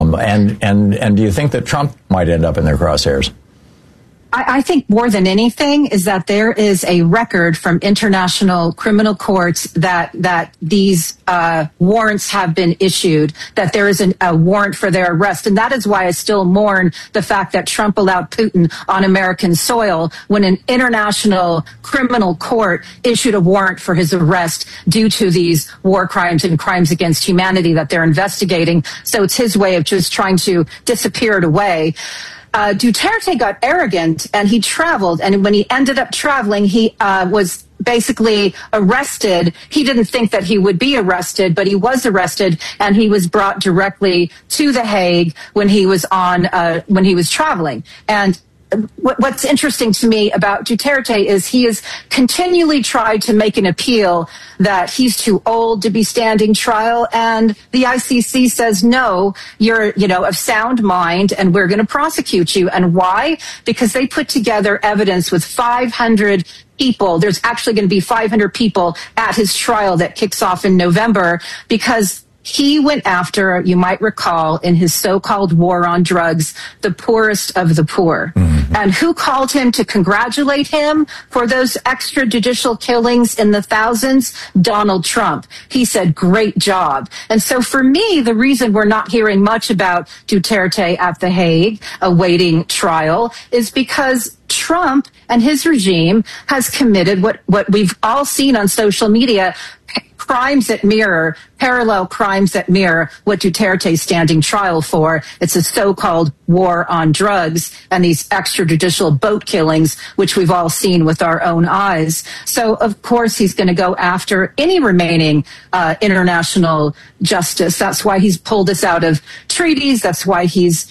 And do you think that Trump might end up in their crosshairs? I think more than anything is that there is a record from international criminal courts that these warrants have been issued, that there is a warrant for their arrest. And that is why I still mourn the fact that Trump allowed Putin on American soil when an international criminal court issued a warrant for his arrest due to these war crimes and crimes against humanity that they're investigating. So it's his way of just trying to disappear it away. Duterte got arrogant and he traveled. And when he ended up traveling, he was basically arrested. He didn't think that he would be arrested, but he was arrested and he was brought directly to The Hague when he was traveling. And what's interesting to me about Duterte is he has continually tried to make an appeal that he's too old to be standing trial, and the ICC says, no, you're, of sound mind, and we're going to prosecute you. And why? Because they put together evidence with 500 people. There's actually going to be 500 people at his trial that kicks off in November, because he went after, you might recall, in his so-called war on drugs, the poorest of the poor. Mm-hmm. And who called him to congratulate him for those extrajudicial killings in the thousands? Donald Trump. He said, great job. And so for me, the reason we're not hearing much about Duterte at The Hague awaiting trial is because Trump and his regime has committed what we've all seen on social media, crimes that mirror, parallel crimes that mirror what Duterte's standing trial for. It's a so-called war on drugs and these extrajudicial boat killings, which we've all seen with our own eyes. So, of course, he's going to go after any remaining international justice. That's why he's pulled us out of treaties. That's why he's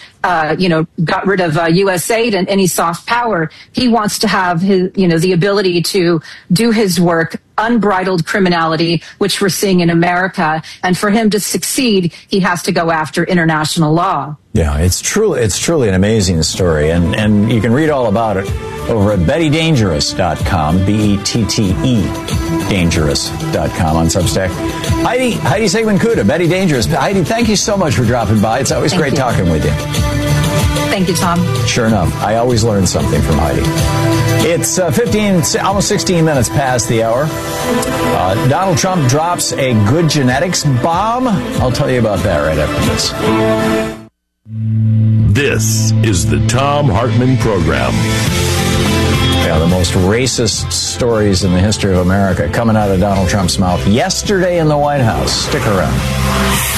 got rid of U.S. aid and any soft power. He wants to have his, the ability to do his work, unbridled criminality, which we're seeing in America. And for him to succeed, he has to go after international law. Yeah, it's truly an amazing story. And you can read all about it over at BettyDangerous.com, B-E-T-T-E, dangerous.com on Substack. Heidi Saigman-Kuta, Betty Dangerous. Heidi, thank you so much for dropping by. It's always great talking with you. Thank you, Tom. Sure enough. I always learn something from Heidi. It's almost 16 minutes past the hour. Donald Trump drops a good genetics bomb. I'll tell you about that right after this. This is the Thom Hartmann Program. Yeah, the most racist stories in the history of America coming out of Donald Trump's mouth yesterday in the White House. Stick around.